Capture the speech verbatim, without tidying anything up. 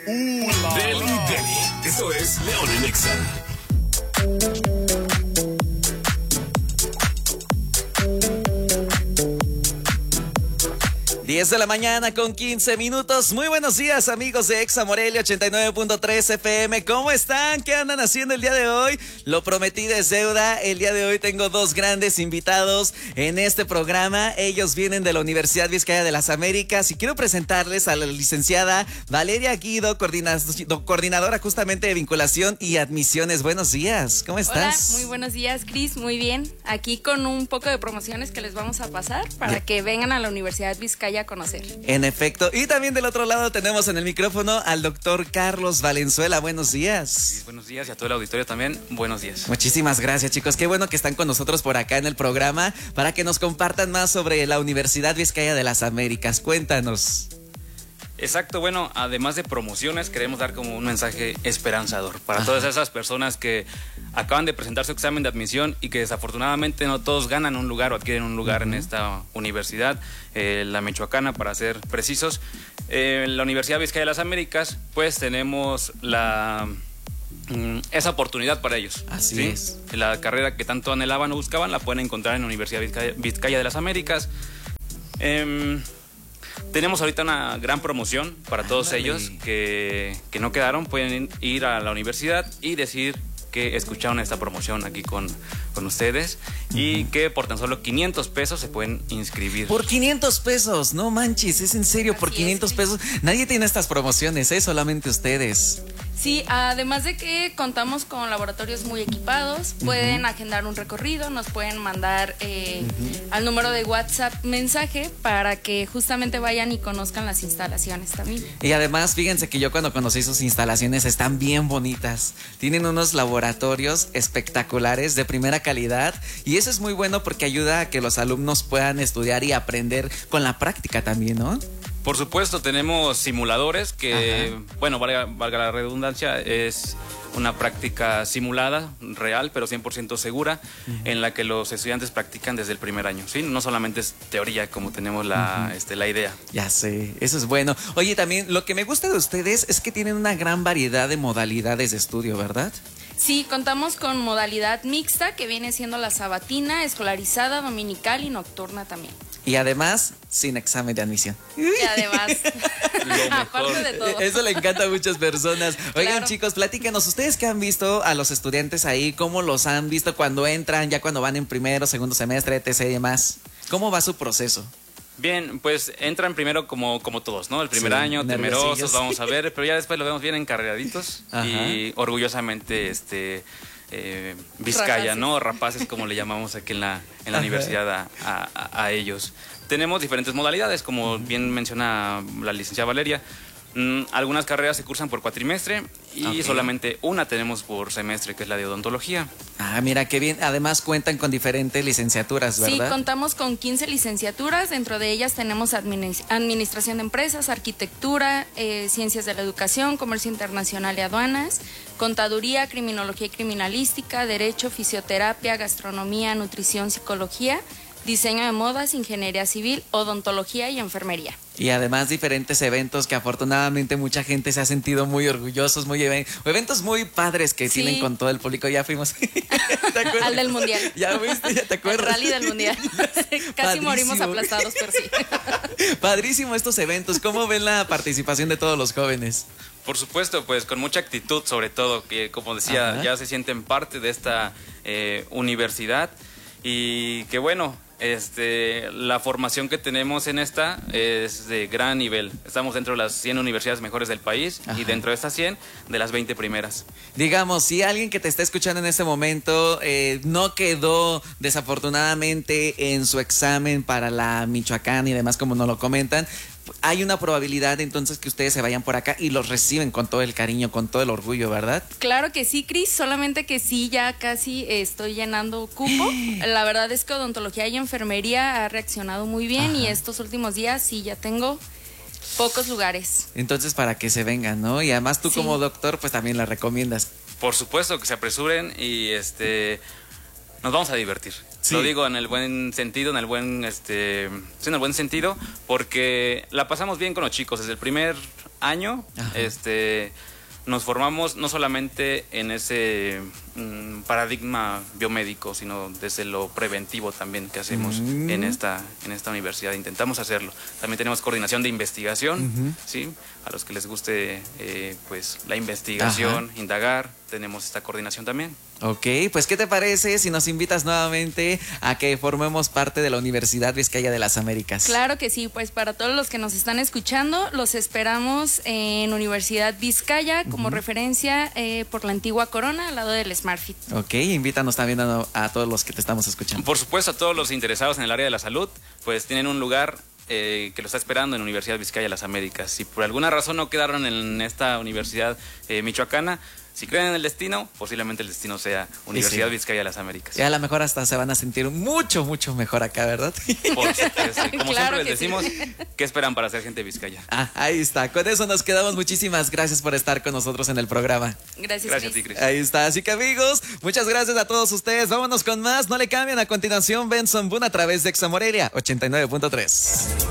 Uh, Deli Deli. Eso es León en Exa. diez de la mañana con quince minutos. Muy buenos días, amigos de Exa Morelia ochenta y nueve punto tres F M. ¿Cómo están? ¿Qué andan haciendo el día de hoy? Lo prometí es deuda. El día de hoy tengo dos grandes invitados en este programa. Ellos vienen de la Universidad Vizcaya de las Américas y quiero presentarles a la licenciada Valeria Guido, coordinadora justamente de vinculación y admisiones. Buenos días, ¿cómo estás? Hola, muy buenos días, Cris. Muy bien. Aquí con un poco de promociones que les vamos a pasar para yeah. que vengan a la Universidad Vizcaya a conocer. En efecto. Y también del otro lado tenemos en el micrófono al doctor Carlos Valenzuela. Buenos días. Sí, buenos días y a todo el auditorio también. Buenos días. Muchísimas gracias, chicos. Qué bueno que están con nosotros por acá en el programa para que nos compartan más sobre la Universidad Vizcaya de las Américas. Cuéntanos. Exacto, bueno, además de promociones, queremos dar como un mensaje esperanzador para Ajá. todas esas personas que acaban de presentar su examen de admisión y que desafortunadamente no todos ganan un lugar o adquieren un lugar uh-huh. en esta universidad, eh, la Michoacana para ser precisos. Eh, en la Universidad Vizcaya de las Américas, pues tenemos la... esa oportunidad para ellos. Así ¿sí? es. La carrera que tanto anhelaban o buscaban la pueden encontrar en la Universidad Vizcaya, Vizcaya de las Américas. Eh, Tenemos ahorita una gran promoción para todos Ándale. ellos que, que no quedaron. Pueden ir a la universidad y decir que escucharon esta promoción aquí con, con ustedes uh-huh. y que por tan solo quinientos pesos se pueden inscribir. Por quinientos pesos, no manches, es en serio, Así por quinientos es. pesos. Nadie tiene estas promociones, ¿eh? Solamente ustedes. Sí, además de que contamos con laboratorios muy equipados, uh-huh. pueden agendar un recorrido, nos pueden mandar eh, uh-huh. al número de WhatsApp mensaje para que justamente vayan y conozcan las instalaciones también. Y además, fíjense que yo cuando conocí sus instalaciones están bien bonitas. Tienen unos laboratorios espectaculares de primera calidad y eso es muy bueno porque ayuda a que los alumnos puedan estudiar y aprender con la práctica también, ¿no? Por supuesto, tenemos simuladores que, Ajá. bueno, valga, valga la redundancia, es una práctica simulada, real, pero cien por ciento segura, uh-huh. en la que los estudiantes practican desde el primer año, ¿sí? No solamente es teoría como tenemos la, uh-huh. este, la idea. Ya sé, eso es bueno. Oye, también lo que me gusta de ustedes es que tienen una gran variedad de modalidades de estudio, ¿verdad? Sí, contamos con modalidad mixta, que viene siendo la sabatina, escolarizada, dominical y nocturna también. Y además, sin examen de admisión. Y además, aparte de todo. Eso le encanta a muchas personas. Oigan, claro. chicos, platícanos, ¿ustedes qué han visto a los estudiantes ahí? ¿Cómo los han visto cuando entran, ya cuando van en primero, segundo semestre, etcétera y demás? ¿Cómo va su proceso? Bien, pues entran primero como, como todos, ¿no? El primer sí, año, temerosos, vamos a ver, pero ya después lo vemos bien encarregaditos y orgullosamente, este... Eh, Vizcaya, Rapaces. ¿no? Rapaces, como le llamamos aquí en la, en la universidad a, a, a ellos. Tenemos diferentes modalidades, como bien menciona la licenciada Valeria. Mm, algunas carreras se cursan por cuatrimestre y okay. solamente una tenemos por semestre, que es la de odontología. Ah, mira, qué bien. Además cuentan con diferentes licenciaturas, ¿verdad? Sí, contamos con quince licenciaturas. Dentro de ellas tenemos administ- administración de empresas, arquitectura, eh, ciencias de la educación, comercio internacional y aduanas, contaduría, criminología y criminalística, derecho, fisioterapia, gastronomía, nutrición, psicología, diseño de modas, ingeniería civil, odontología y enfermería. Y además diferentes eventos que afortunadamente mucha gente se ha sentido muy orgullosos, muy even- eventos muy padres que sí. tienen con todo el público. Ya fuimos. Al del mundial. Ya viste, ya te acuerdas. El rally del mundial. Casi Padrísimo. Morimos aplastados, pero sí. Padrísimo estos eventos. ¿Cómo ven la participación de todos los jóvenes? Por supuesto, pues con mucha actitud, sobre todo, que como decía, Ajá. ya se sienten parte de esta eh, universidad y que bueno, este, la formación que tenemos en esta es de gran nivel. Estamos dentro de las cien universidades mejores del país Ajá. y dentro de estas cien, de las veinte primeras. Digamos, si alguien que te está escuchando en este momento eh, no quedó desafortunadamente en su examen para la Michoacán y demás, como nos lo comentan, hay una probabilidad entonces que ustedes se vayan por acá y los reciben con todo el cariño, con todo el orgullo, ¿verdad? Claro que sí, Cris, solamente que sí, ya casi estoy llenando cupo. La verdad es que odontología y enfermería ha reaccionado muy bien. Ajá. Y estos últimos días sí ya tengo pocos lugares. Entonces, para que se vengan, ¿no? Y además tú sí. como doctor, pues también la recomiendas. Por supuesto, que se apresuren y este nos vamos a divertir. Sí. Lo digo en el buen sentido, en el buen, este, sí, en el buen sentido, porque la pasamos bien con los chicos. Desde el primer año, Ajá. este, nos formamos no solamente en ese mm, paradigma biomédico, sino desde lo preventivo también que hacemos mm. en esta, en esta universidad. Intentamos hacerlo. También tenemos coordinación de investigación, uh-huh. ¿sí? A los que les guste, eh, pues, la investigación, Ajá. indagar, tenemos esta coordinación también. Ok, pues ¿qué te parece si nos invitas nuevamente a que formemos parte de la Universidad Vizcaya de las Américas? Claro que sí, pues para todos los que nos están escuchando, los esperamos en Universidad Vizcaya como uh-huh. referencia eh, por la antigua Corona, al lado del SmartFit. Ok, invítanos también a, a todos los que te estamos escuchando. Por supuesto, a todos los interesados en el área de la salud, pues tienen un lugar Eh, que lo está esperando en Universidad Vizcaya de las Américas. Si por alguna razón no quedaron en esta universidad eh, michoacana, si creen en el destino, posiblemente el destino sea Universidad sí. Vizcaya de las Américas. Y a lo mejor hasta se van a sentir mucho, mucho mejor acá, ¿verdad? Por supuesto. Como claro siempre les decimos, sí. ¿qué esperan para ser gente de Vizcaya? Ah, ahí está. Con eso nos quedamos. Muchísimas gracias por estar con nosotros en el programa. Gracias, gracias a ti, Cris. Ahí está. Así que, amigos, muchas gracias a todos ustedes. Vámonos con más. No le cambien. A continuación, Benson Boone a través de Exa Morelia ochenta y nueve punto tres.